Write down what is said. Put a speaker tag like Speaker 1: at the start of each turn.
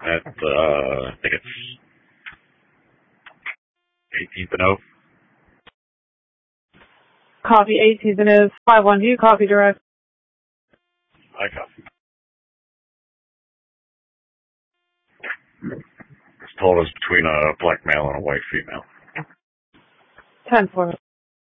Speaker 1: at, I think it's 18th and O.
Speaker 2: Copy 18th and O. 5-1. Do you copy direct?
Speaker 1: I copy. It's told us between a black male and a white female.
Speaker 2: 10-4.